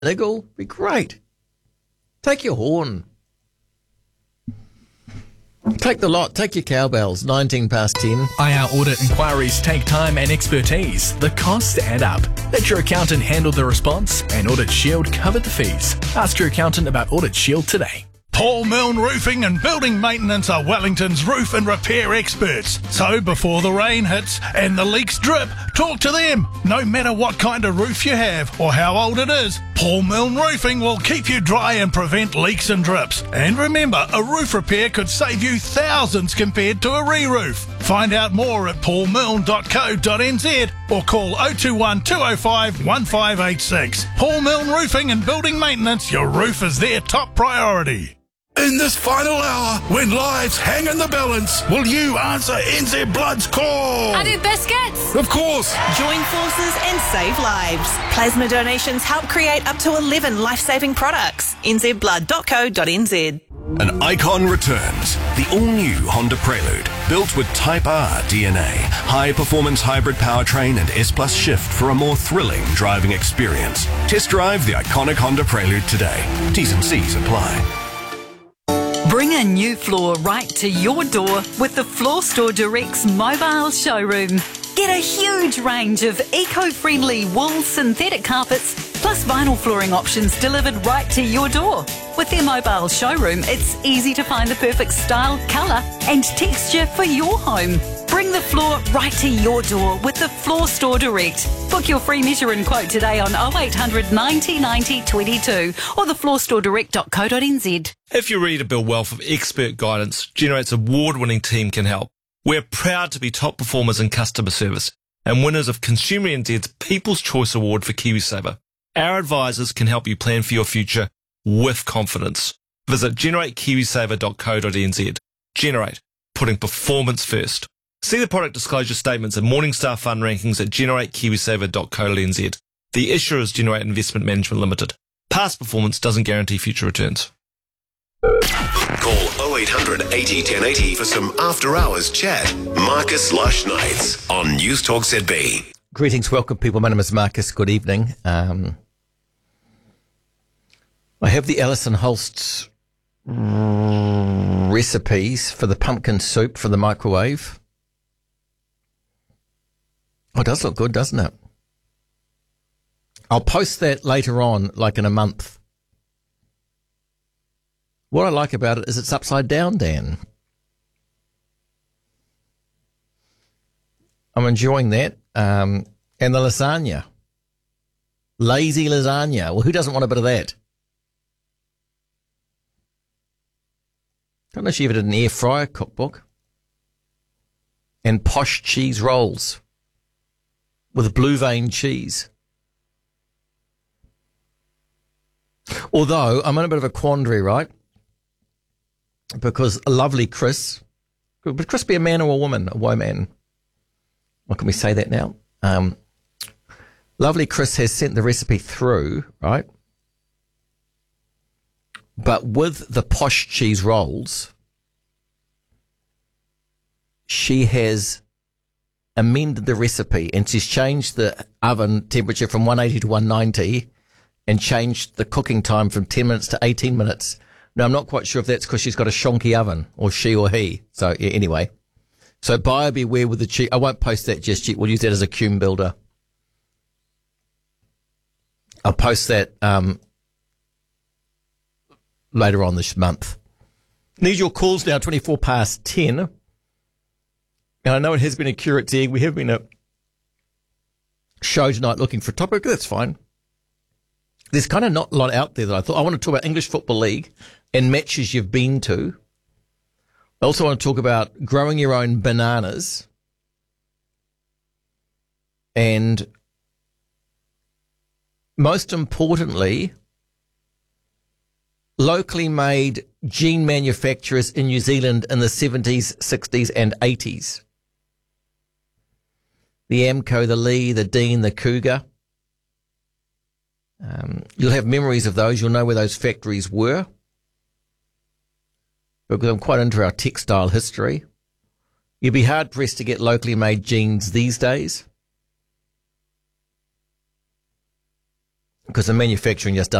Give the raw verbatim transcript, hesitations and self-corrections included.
niggle, be great. Take your horn. Take the lot. Take your cowbells. nineteen past ten. I R audit inquiries take time and expertise. The costs add up. Let your accountant handle the response, and Audit Shield covered the fees. Ask your accountant about Audit Shield today. Paul Milne Roofing and Building Maintenance are Wellington's roof and repair experts. So before the rain hits and the leaks drip, talk to them. No matter what kind of roof you have or how old it is, Paul Milne Roofing will keep you dry and prevent leaks and drips. And remember, a roof repair could save you thousands compared to a re-roof. Find out more at paul milne dot co dot n z or call oh two one, two oh five, one five eight six. Paul Milne Roofing and Building Maintenance, your roof is their top priority. In this final hour, when lives hang in the balance, will you answer N Z Blood's call? I do biscuits. Of course. Join forces and save lives. Plasma donations help create up to eleven life-saving products. n z blood dot co dot n z. An icon returns. The all-new Honda Prelude, built with Type R D N A, high-performance hybrid powertrain and S Plus shift for a more thrilling driving experience. Test drive the iconic Honda Prelude today. T's and C's apply. Bring a new floor right to your door with the Floor Store Direct's mobile showroom. Get a huge range of eco-friendly wool synthetic carpets plus vinyl flooring options delivered right to your door. With their mobile showroom, it's easy to find the perfect style, colour and texture for your home. Bring the floor right to your door with the Floor Store Direct. Book your free measure and quote today on oh eight hundred ninety ninety twenty-two or the floor store direct dot co dot n z. If you're ready to build wealth with expert guidance, Generate's award-winning team can help. We're proud to be top performers in customer service and winners of Consumer N Z's People's Choice Award for KiwiSaver. Our advisors can help you plan for your future with confidence. Visit generate kiwisaver dot co dot n z. Generate, putting performance first. See the product disclosure statements and Morningstar Fund rankings at generate kiwisaver dot co dot n z. The issuer is Generate Investment Management Limited. Past performance doesn't guarantee future returns. Call oh eight hundred eighty ten eighty for some after-hours chat. Marcus Lush Nights on News Talk Z B. Greetings, welcome people. My name is Marcus. Good evening. Um, I have the Alison Holst recipes for the pumpkin soup for the microwave. Oh, it does look good, doesn't it? I'll post that later on, like in a month. What I like about it is it's upside down, Dan. I'm enjoying that. Um, and the lasagna. Lazy lasagna. Well, who doesn't want a bit of that? Don't know if she ever did an air fryer cookbook. And posh cheese rolls with blue vein cheese. Although I'm in a bit of a quandary, right? Because lovely Chris, would Chris be a man or a woman? A woman. What can we say that now? Um, lovely Chris has sent the recipe through, right? But with the posh cheese rolls, she has amended the recipe and she's changed the oven temperature from one eighty to one ninety and changed the cooking time from ten minutes to eighteen minutes. Now, I'm not quite sure if that's because she's got a shonky oven, or she or he. So, yeah, anyway. So, buyer beware with the cheese. I won't post that just yet. We'll use that as a cume builder. I'll post that um, later on this month. Need your calls now, twenty-four past ten. And I know it has been a curate's egg. We have been a show tonight looking for a topic. That's fine. There's kind of not a lot out there that I thought. I want to talk about English Football League and matches you've been to. I also want to talk about growing your own bananas and, most importantly, locally made gene manufacturers in New Zealand in the seventies, sixties and eighties. The Amco, the Lee, the Dean, the Cougar. Um, you'll have memories of those. You'll know where those factories were. Because I'm quite into our textile history. You'd be hard-pressed to get locally made jeans these days. because the manufacturing just